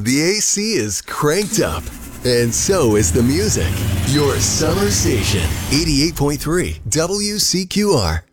The AC is cranked up, and so is the music. Your summer station, 88.3 WCQR.